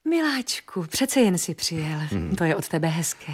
Miláčku, přece jen si přijel. To je od tebe hezké.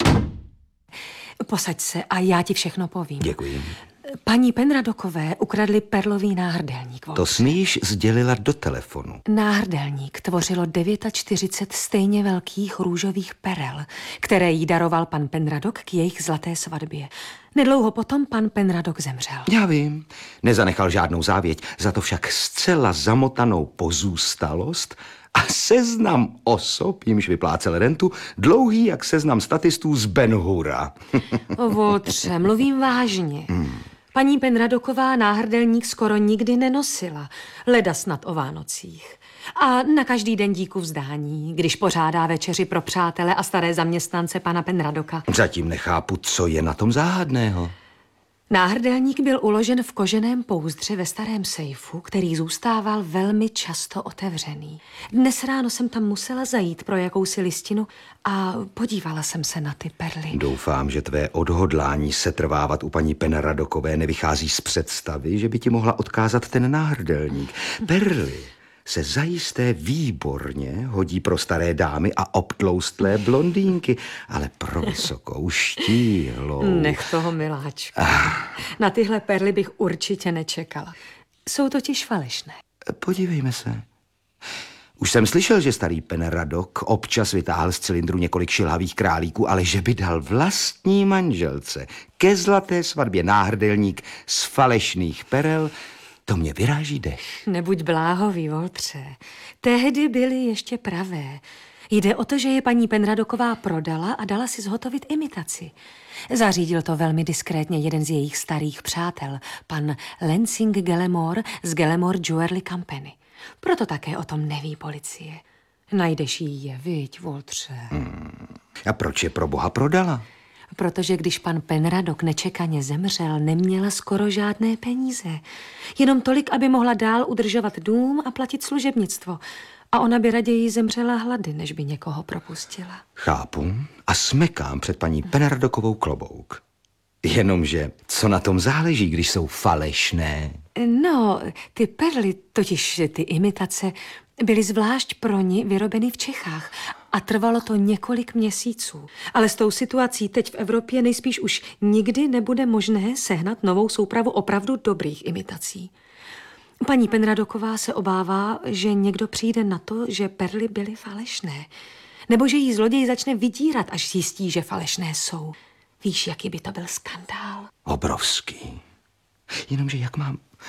Posaď se a já ti všechno povím. Děkuji. Paní Penradokové ukradli perlový náhrdelník. To smíš sdělila do telefonu. Náhrdelník tvořilo 49 stejně velkých růžových perel, které jí daroval pan Penradok k jejich zlaté svatbě. Nedlouho potom pan Penradok zemřel. Já vím, nezanechal žádnou závěť, za to však zcela zamotanou pozůstalost a seznam osob, jimž vyplácel rentu, dlouhý jak seznam statistů z Ben Hura. Voltře, mluvím vážně. Paní Penradoková náhrdelník skoro nikdy nenosila, leda snad o Vánocích. A na každý den díku vzdání, když pořádá večeři pro přátele a staré zaměstnance pana Penradoka. Zatím nechápu, co je na tom záhadného. Náhrdelník byl uložen v koženém pouzdře ve starém sejfu, který zůstával velmi často otevřený. Dnes ráno jsem tam musela zajít pro jakousi listinu a podívala jsem se na ty perly. Doufám, že tvé odhodlání setrvávat u paní Penradokové nevychází z představy, že by ti mohla odkázat ten náhrdelník. Perly se zajisté výborně hodí pro staré dámy a obtloustlé blondýnky, ale pro vysokou štíhlou. Nech toho, miláčku. Na tyhle perly bych určitě nečekala. Jsou totiž falešné. Podívejme se. Už jsem slyšel, že starý Penradok občas vytáhl z cylindru několik šilhavých králíků, ale že by dal vlastní manželce ke zlaté svatbě náhrdelník z falešných perel, to mě vyráží dech. Nebuď bláhový, Voltře. Tehdy byly ještě pravé. Jde o to, že je paní Penradoková prodala a dala si zhotovit imitaci. Zařídil to velmi diskrétně jeden z jejich starých přátel, pan Lansing Gallimore z Gallimore Jewelry Company. Proto také o tom neví policie. Najdeš jí je, viď, Voltře. A proč je pro boha prodala? Protože když pan Penradok nečekaně zemřel, neměla skoro žádné peníze. Jenom tolik, aby mohla dál udržovat dům a platit služebnictvo. A ona by raději zemřela hlady, než by někoho propustila. Chápu a smekám před paní Penradokovou klobouk. Jenomže, co na tom záleží, když jsou falešné? No, ty perly, totiž ty imitace, byly zvlášť pro ní vyrobeny v Čechách a trvalo to několik měsíců. Ale s tou situací teď v Evropě nejspíš už nikdy nebude možné sehnat novou soupravu opravdu dobrých imitací. Paní Penradoková se obává, že někdo přijde na to, že perly byly falešné. Nebo že jí zloděj začne vydírat, až zjistí, že falešné jsou. Víš, jaký by to byl skandál? Obrovský. Jenomže jak mám